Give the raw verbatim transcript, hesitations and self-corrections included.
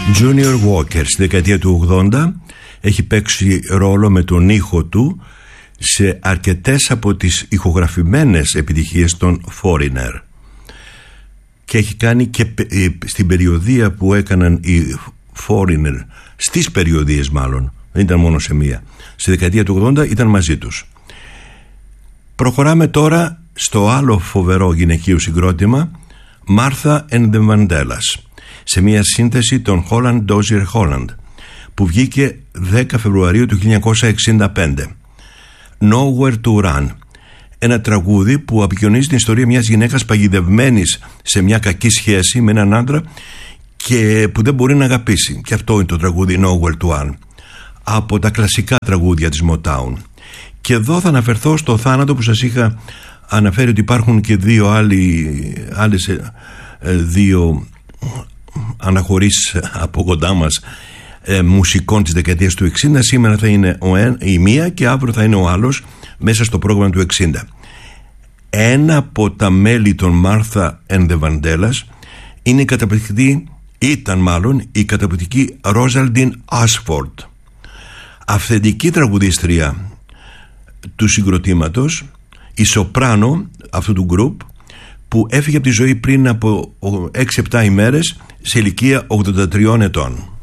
Junior Walker στη δεκαετία του ογδόντα έχει παίξει ρόλο με τον ήχο του σε αρκετές από τις ηχογραφημένες επιτυχίες των Foreigner, και έχει κάνει και στην περιοδία που έκαναν οι Foreigner, στις περιοδίες μάλλον, δεν ήταν μόνο σε μία, στη δεκαετία του ογδόντα ήταν μαζί τους. Προχωράμε τώρα στο άλλο φοβερό γυναικείο συγκρότημα, Martha and the Vandellas, σε μια σύνθεση των Holland Dozier Holland, που βγήκε δέκα Φεβρουαρίου του χίλια εννιακόσια εξήντα πέντε. Nowhere to Run, ένα τραγούδι που απεικιονίζει την ιστορία μιας γυναίκας παγιδευμένης σε μια κακή σχέση με έναν άντρα και που δεν μπορεί να αγαπήσει. Και αυτό είναι το τραγούδι Nowhere to Run, από τα κλασικά τραγούδια της Motown. Και εδώ θα αναφερθώ στο θάνατο που σας είχα αναφέρει, ότι υπάρχουν και δύο άλλοι, άλλες ε, δύο αναχωρήσεις από κοντά μας ε, μουσικών της δεκαετίας του εξήντα. Σήμερα θα είναι ο εν, η μία και αύριο θα είναι ο άλλος μέσα στο πρόγραμμα του εξήντα. Ένα από τα μέλη των Martha and the Vandellas είναι η καταπληκτική, ήταν μάλλον η καταπληκτική Rosalind Ashford, αυθεντική τραγουδίστρια του συγκροτήματος, η σοπράνο αυτού του γκρουπ, που έφυγε από τη ζωή πριν από έξι επτά ημέρες σε ηλικία ογδόντα τριών ετών.